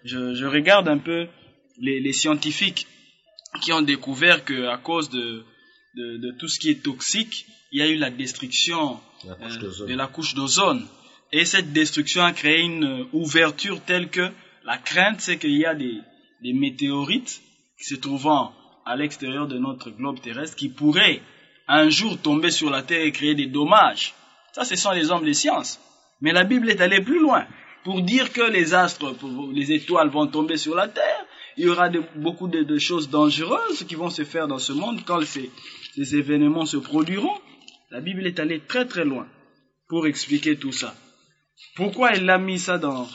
je regarde un peu les scientifiques qui ont découvert que à cause de tout ce qui est toxique, il y a eu la destruction de la couche d'ozone. Et cette destruction a créé une ouverture telle que la crainte, c'est qu'il y a des météorites qui se trouvant à l'extérieur de notre globe terrestre qui pourraient un jour tomber sur la Terre et créer des dommages. Ça, ce sont les hommes des sciences. Mais la Bible est allée plus loin pour dire que les astres, les étoiles vont tomber sur la Terre. Il y aura beaucoup de choses dangereuses qui vont se faire dans ce monde quand ces événements se produiront. La Bible est allée très très loin pour expliquer tout ça. Pourquoi elle a mis ça dans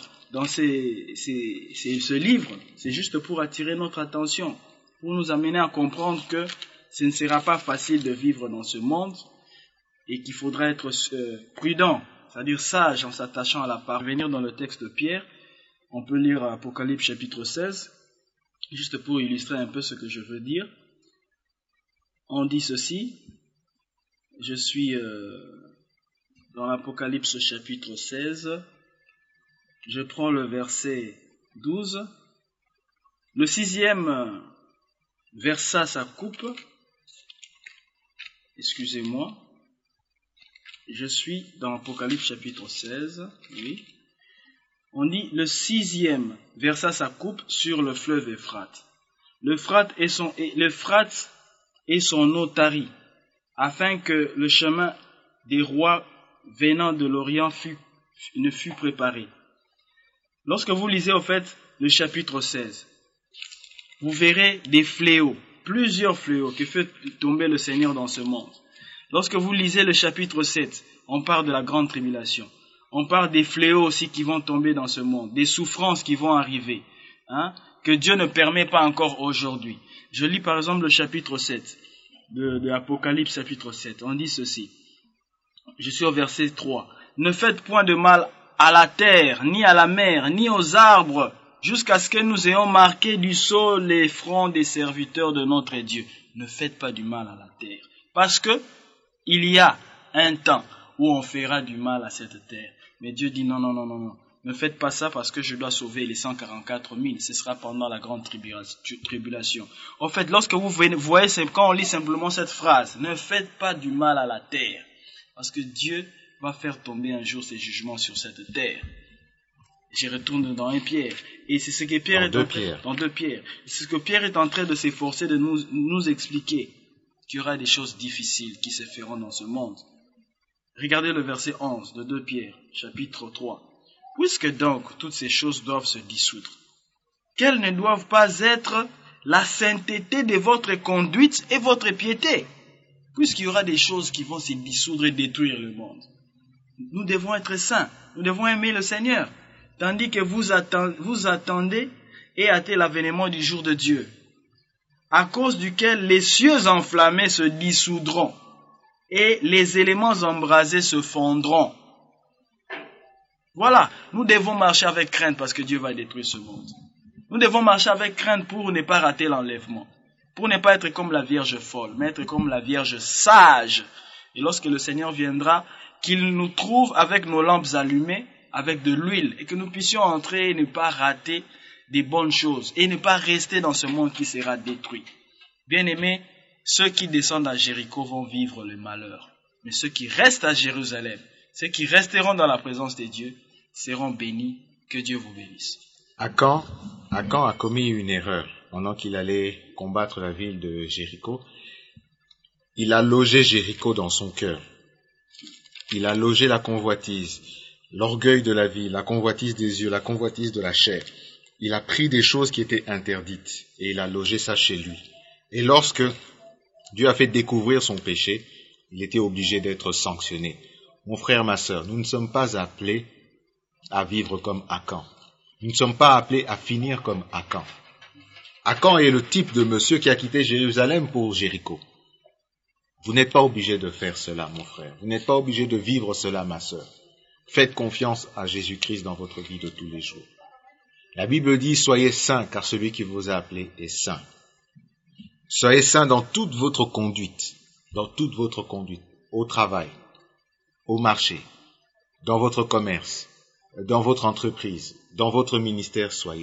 ce livre? C'est juste pour attirer notre attention, pour nous amener à comprendre que ce ne sera pas facile de vivre dans ce monde et qu'il faudra être prudent, c'est-à-dire sage en s'attachant à la parole. Venir dans le texte de Pierre, on peut lire Apocalypse chapitre 16, juste pour illustrer un peu ce que je veux dire. On dit ceci, je suis dans l'Apocalypse chapitre 16, je prends le verset 12. Le 6e versa sa coupe. Excusez-moi. Je suis dans l'Apocalypse chapitre 16. Oui. On dit le 6e versa sa coupe sur le fleuve Euphrate. L'Euphrate et son eau tarit, afin que le chemin des rois venant de l'Orient ne fût préparé. Lorsque vous lisez au fait le chapitre 16, vous verrez des fléaux, plusieurs fléaux que fait tomber le Seigneur dans ce monde. Lorsque vous lisez le chapitre 7, on parle de la grande tribulation. On parle des fléaux aussi qui vont tomber dans ce monde, des souffrances qui vont arriver, que Dieu ne permet pas encore aujourd'hui. Je lis par exemple le chapitre 7 de Apocalypse chapitre 7. On dit ceci. Je suis au verset 3. Ne faites point de mal à la terre, ni à la mer, ni aux arbres, jusqu'à ce que nous ayons marqué du sceau les fronts des serviteurs de notre Dieu. Ne faites pas du mal à la terre. Parce que il y a un temps où on fera du mal à cette terre. Mais Dieu dit non. Ne faites pas ça parce que je dois sauver les 144 000. Ce sera pendant la grande tribulation. En fait, lorsque vous voyez, quand on lit simplement cette phrase, ne faites pas du mal à la terre. Parce que Dieu va faire tomber un jour ses jugements sur cette terre. Je retourne dans 1 Pierre. Et c'est ce que Pierre dans 2 Pierre. C'est ce que Pierre est en train de s'efforcer de nous expliquer. Qu'il y aura des choses difficiles qui se feront dans ce monde. Regardez le verset 11 de 2 Pierre, chapitre 3. Puisque donc toutes ces choses doivent se dissoudre, quelles ne doivent pas être la sainteté de votre conduite et votre piété? Puisqu'il y aura des choses qui vont se dissoudre et détruire le monde. Nous devons être saints, nous devons aimer le Seigneur, tandis que vous attendez et hâtez l'avènement du jour de Dieu, à cause duquel les cieux enflammés se dissoudront et les éléments embrasés se fondront. Voilà, nous devons marcher avec crainte parce que Dieu va détruire ce monde. Nous devons marcher avec crainte pour ne pas rater l'enlèvement, pour ne pas être comme la Vierge folle, mais être comme la Vierge sage. Et lorsque le Seigneur viendra, qu'il nous trouve avec nos lampes allumées, avec de l'huile, et que nous puissions entrer et ne pas rater des bonnes choses, et ne pas rester dans ce monde qui sera détruit. Bien-aimés, ceux qui descendent à Jéricho vont vivre le malheur, mais ceux qui restent à Jérusalem, ceux qui resteront dans la présence de Dieu, seront bénis. Que Dieu vous bénisse. Akan a commis une erreur pendant qu'il allait combattre la ville de Jéricho. Il a logé Jéricho dans son cœur. Il a logé la convoitise, l'orgueil de la vie, la convoitise des yeux, la convoitise de la chair. Il a pris des choses qui étaient interdites et il a logé ça chez lui. Et lorsque Dieu a fait découvrir son péché, il était obligé d'être sanctionné. Mon frère, ma sœur, nous ne sommes pas appelés à vivre comme Akan. Nous ne sommes pas appelés à finir comme Akan. Akan est le type de monsieur qui a quitté Jérusalem pour Jéricho. Vous n'êtes pas obligé de faire cela, mon frère. Vous n'êtes pas obligé de vivre cela, ma sœur. Faites confiance à Jésus-Christ dans votre vie de tous les jours. La Bible dit, soyez saints, car celui qui vous a appelé est saint. Soyez saints dans toute votre conduite, au travail, au marché, dans votre commerce, dans votre entreprise, dans votre ministère, soyez